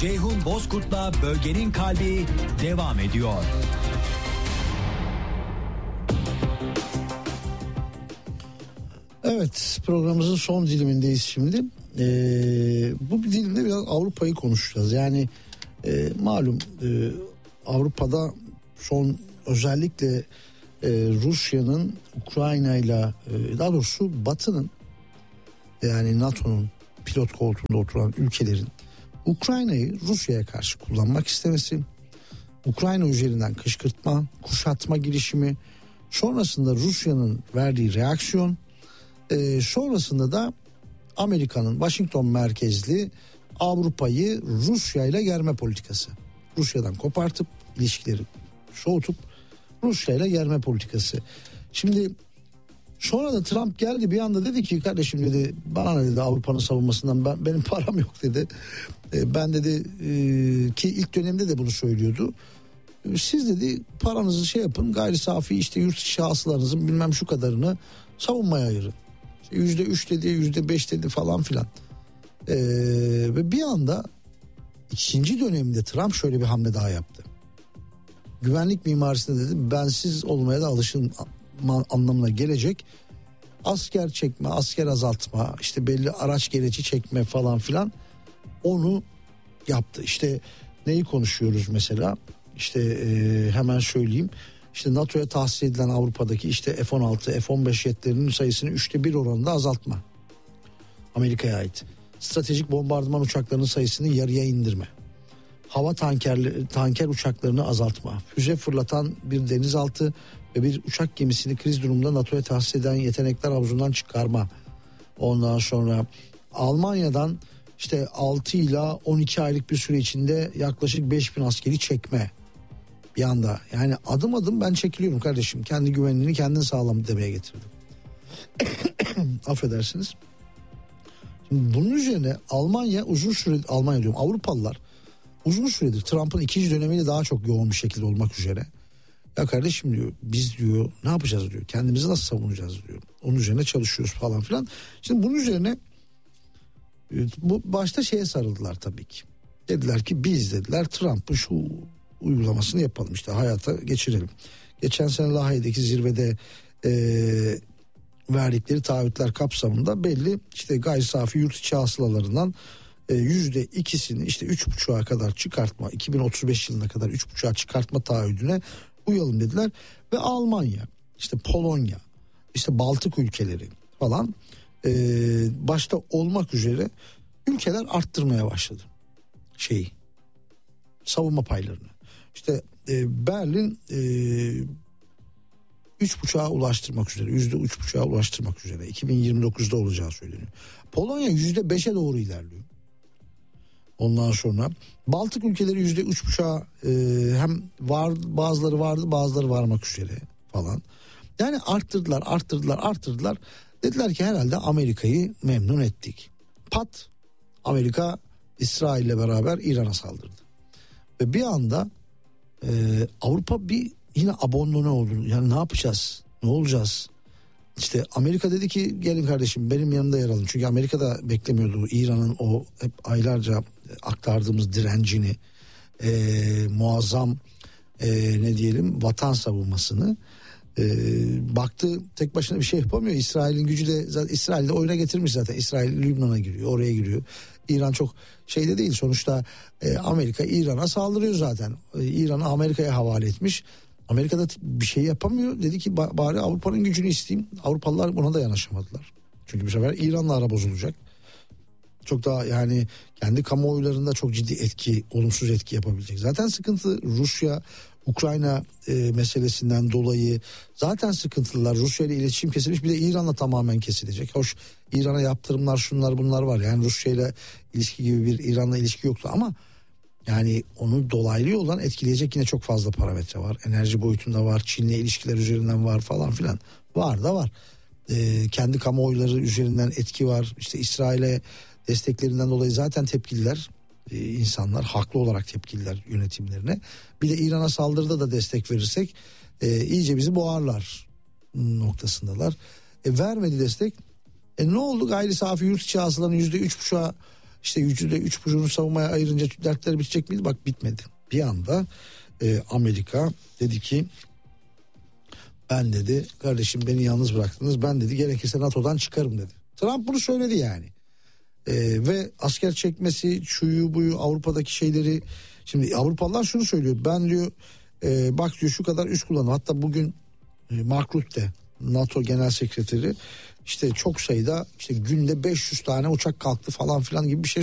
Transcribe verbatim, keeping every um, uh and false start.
Ceyhun Bozkurt'la Bölgenin Kalbi devam ediyor. Evet, programımızın son dilimindeyiz şimdi. Ee, bu bir dilimde biraz Avrupa'yı konuşacağız. Yani e, malum e, Avrupa'da son özellikle e, Rusya'nın Ukrayna'yla e, daha doğrusu Batı'nın yani NATO'nun pilot koltuğunda oturan ülkelerin Ukrayna'yı Rusya'ya karşı kullanmak istemesi, Ukrayna üzerinden kışkırtma, kuşatma girişimi, sonrasında Rusya'nın verdiği reaksiyon, e, sonrasında da Amerika'nın Washington merkezli Avrupa'yı Rusya ile germe politikası. Rusya'dan kopartıp ilişkileri soğutup Rusya ile germe politikası. Şimdi sonra da Trump geldi bir anda dedi ki kardeşim dedi bana ne dedi Avrupa'nın savunmasından ben, benim param yok dedi. E, ben dedi e, ki ilk dönemde de bunu söylüyordu. Siz dedi paranızı şey yapın gayri safi işte yurt içi hasılanızın bilmem şu kadarını savunmaya ayırın. Yüzde üç dedi yüzde beş dedi falan filan. Ee, ve bir anda ikinci döneminde Trump şöyle bir hamle daha yaptı. Güvenlik mimarisinde dedi bensiz olmaya da alışın anlamına gelecek. Asker çekme, asker azaltma, işte belli araç gereci çekme falan filan onu yaptı. İşte neyi konuşuyoruz mesela? İşte e, hemen söyleyeyim. İşte NATO'ya tahsis edilen Avrupa'daki işte F on altı, F on beş jetlerinin sayısını üçte bir oranında azaltma. Amerika'ya ait. Stratejik bombardıman uçaklarının sayısını yarıya indirme. Hava tankerli, tanker uçaklarını azaltma. Füze fırlatan bir denizaltı ve bir uçak gemisini kriz durumunda NATO'ya tahsis eden yetenekler havuzundan çıkarma. Ondan sonra Almanya'dan işte altı ila on iki aylık bir süre içinde yaklaşık beş bin askeri çekme. Bir anda yani adım adım ben çekiliyorum kardeşim. Kendi güvenliğini kendin sağlam demeye getirdim. Affedersiniz. Şimdi bunun üzerine Almanya uzun süre Almanya diyorum Avrupalılar uzun süredir Trump'ın ikinci dönemiyle daha çok yoğun bir şekilde olmak üzere. Ya kardeşim diyor biz diyor ne yapacağız diyor. Kendimizi nasıl savunacağız diyor. Onun üzerine çalışıyoruz falan filan. Şimdi bunun üzerine bu başta şeye sarıldılar tabii ki. Dediler ki biz dediler Trump'ın şu uygulamasını yapalım işte hayata geçirelim. Geçen sene Lahey'deki zirvede e, verdikleri taahhütler kapsamında belli işte gayri safi yurt içi hasılalarından yüzde ikisini işte üç buçuğa kadar çıkartma iki bin otuz beş yılına kadar üç buçuğa çıkartma taahhüdüne uyalım dediler ve Almanya işte Polonya işte Baltık ülkeleri falan e, başta olmak üzere ülkeler arttırmaya başladı şeyi savunma paylarını. İşte e, Berlin e, üç buçuğa ulaştırmak üzere yüzde üç buçuğa ulaştırmak üzere iki bin yirmi dokuzda olacağı söyleniyor. Polonya yüzde beşe doğru ilerliyor. Ondan sonra Baltık ülkeleri yüzde üç buçuğa e, hem var bazıları vardı bazıları varmak üzere falan. Yani arttırdılar arttırdılar arttırdılar. Dediler ki herhalde Amerika'yı memnun ettik. Pat Amerika İsrail ile beraber İran'a saldırdı. Ve bir anda e, Avrupa bir yine abandone oldu. Yani ne yapacağız? Ne olacağız? İşte Amerika dedi ki gelin kardeşim benim yanımda yer alın. Çünkü Amerika da beklemiyordu İran'ın o hep aylarca aktardığımız direncini, e, muazzam e, ne diyelim vatan savunmasını. E, baktı tek başına bir şey yapamıyor. İsrail'in gücü de zaten İsrail'de oyuna getirmiş zaten. İsrail Lübnan'a giriyor, oraya giriyor. İran çok şeyde değil sonuçta e, Amerika İran'a saldırıyor zaten. E, İran'ı Amerika'ya havale etmiş. Amerika'da bir şey yapamıyor. Dedi ki bari Avrupa'nın gücünü isteyeyim. Avrupalılar buna da yanaşamadılar. Çünkü bu sefer İran'la ara bozulacak. Çok daha yani kendi kamuoylarında çok ciddi etki, olumsuz etki yapabilecek. Zaten sıkıntı Rusya, Ukrayna e, meselesinden dolayı zaten sıkıntılılar. Rusya ile iletişim kesilmiş, bir de İran'la tamamen kesilecek. Hoş İran'a yaptırımlar şunlar bunlar var. Yani Rusya ile ilişki gibi bir İran'la ilişki yoktu ama yani onu dolaylı yoldan etkileyecek yine çok fazla parametre var. Enerji boyutunda var, Çin'le ilişkiler üzerinden var falan filan. Var da var. Ee, kendi kamuoyları üzerinden etki var. İşte İsrail'e desteklerinden dolayı zaten tepkililer. Ee, insanlar haklı olarak tepkililer yönetimlerine. Bir de İran'a saldırıda da destek verirsek e, iyice bizi boğarlar noktasındalar. E, vermedi destek. E, ne oldu? Gayri safi yurt içi hasılanın yüzde üç buçuğa işte yüzde üç buçuğunu savunmaya ayırınca dertler bitecek miydi? Bak bitmedi. Bir anda e, Amerika dedi ki ben dedi kardeşim beni yalnız bıraktınız, ben dedi gerekirse NATO'dan çıkarım dedi. Trump bunu söyledi yani. E, ve asker çekmesi, şuyu buyu, Avrupa'daki şeyleri, şimdi Avrupalılar şunu söylüyor, ben diyor e, bak diyor şu kadar üs kullanım. Hatta bugün e, Mark Rutte, NATO Genel Sekreteri, işte çok sayıda işte günde beş yüz tane uçak kalktı falan filan gibi bir şey